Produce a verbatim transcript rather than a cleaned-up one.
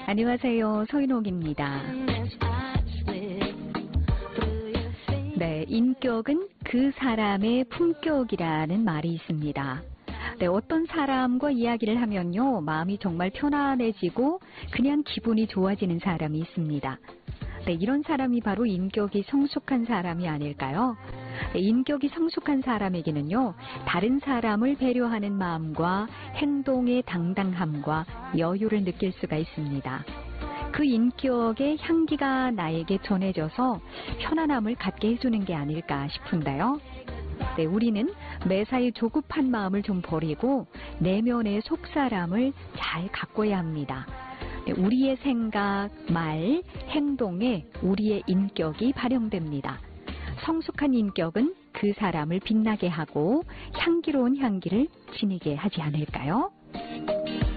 안녕하세요. 서인옥입니다. 네, 인격은 그 사람의 품격이라는 말이 있습니다. 네, 어떤 사람과 이야기를 하면요, 마음이 정말 편안해지고 그냥 기분이 좋아지는 사람이 있습니다. 네, 이런 사람이 바로 인격이 성숙한 사람이 아닐까요? 네, 인격이 성숙한 사람에게는요, 다른 사람을 배려하는 마음과 행동의 당당함과 여유를 느낄 수가 있습니다. 그 인격의 향기가 나에게 전해져서 편안함을 갖게 해주는 게 아닐까 싶은데요. 네, 우리는 매사에 조급한 마음을 좀 버리고 내면의 속사람을 잘 가꿔야 합니다. 네, 우리의 생각, 말, 행동에 우리의 인격이 발현됩니다. 성숙한 인격은 그 사람을 빛나게 하고 향기로운 향기를 지니게 하지 않을까요?